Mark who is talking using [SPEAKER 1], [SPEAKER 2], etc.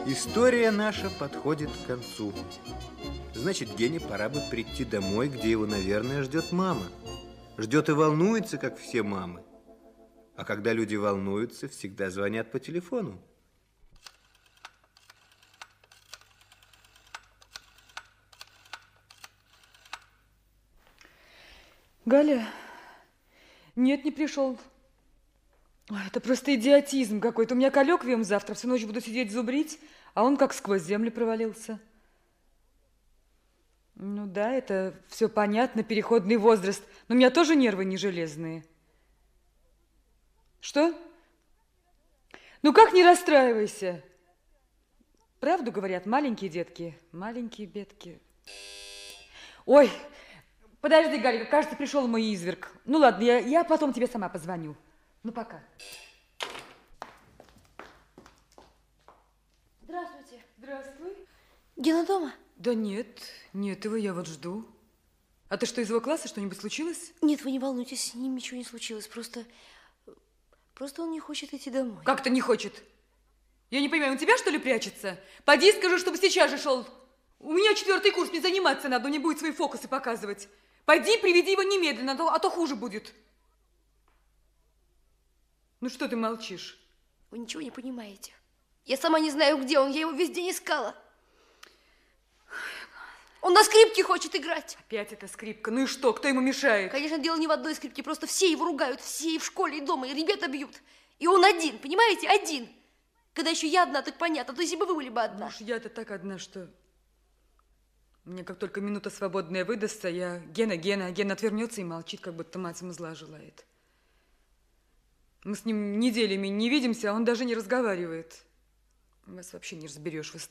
[SPEAKER 1] История наша подходит к концу. Значит, Гене пора бы прийти домой, где его, наверное, ждет мама. Ждет и волнуется, как все мамы. А когда люди волнуются, всегда звонят по телефону.
[SPEAKER 2] Галя? Нет, не пришел. Ой, это просто идиотизм какой-то. У меня коллоквиум завтра, всю ночь буду сидеть зубрить, а он как сквозь землю провалился. Ну да, это все понятно, переходный возраст. Но у меня тоже нервы не железные. Что? Ну как не расстраивайся? Правду говорят, маленькие детки, маленькие бедки. Ой, подожди, Галя, кажется, пришел мой изверг. Ну ладно, я потом тебе сама позвоню. Ну пока.
[SPEAKER 3] Здравствуйте.
[SPEAKER 2] Здравствуй.
[SPEAKER 3] Гена дома?
[SPEAKER 2] Да нет, нет его, я вот жду. А ты что, из его класса что-нибудь случилось?
[SPEAKER 3] Нет, вы не волнуйтесь, с ним ничего не случилось. Просто он не хочет идти домой.
[SPEAKER 2] Как-то не хочет. Я не понимаю, он тебя, что ли, прячется? Поди скажи, чтобы сейчас же шел. У меня 4-й курс, мне заниматься надо, он не будет свои фокусы показывать. Пойди, приведи его немедленно, а то хуже будет. Ну что ты молчишь?
[SPEAKER 3] Вы ничего не понимаете. Я сама не знаю, где он, я его весь день искала. Он на скрипке хочет играть.
[SPEAKER 2] Опять эта скрипка. Ну и что, кто ему мешает?
[SPEAKER 3] Конечно, дело не в одной скрипке, просто все его ругают, все и в школе, и дома, и ребята бьют. И он один, понимаете, один. Когда еще я одна, так понятно, то если бы вы были бы одна.
[SPEAKER 2] Ну уж я-то так одна, что... Мне как только минута свободная выдастся, я... Гена отвернется и молчит, как будто мать ему зла желает. Мы с ним неделями не видимся, а он даже не разговаривает. Вас вообще не разберешь, вы